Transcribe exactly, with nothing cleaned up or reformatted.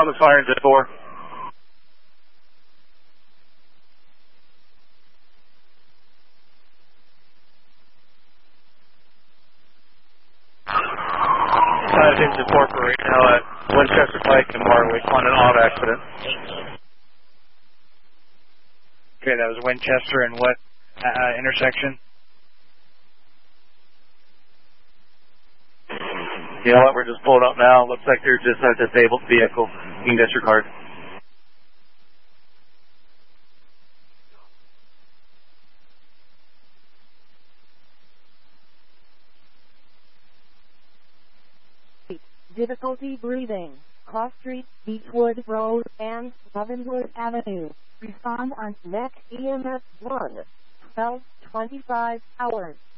on the fire engine four. Uh, engine four for right now at Winchester Pike and Marwick on an odd accident. Okay, that was Winchester and what uh, intersection? You know what, we're just pulling up now. Looks like they're just a disabled vehicle. You can get your card. Difficulty breathing. Cross Street, Beechwood Road, and Leavenworth Avenue. Respond on N E C E M S one, twelve twenty-five hours.